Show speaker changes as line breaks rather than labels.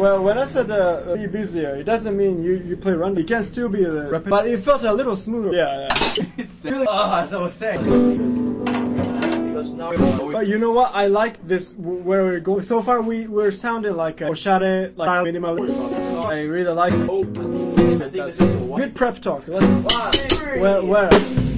Well, when I said be busier, it doesn't mean you play random. It can still be rapid, but it felt a little smoother. Yeah.
It's really, as I was saying.
But you know what? I like this where we're going. So far, we're sounding like a oshare, like minimal. I really like it.
I think this is
Good prep talk. Where?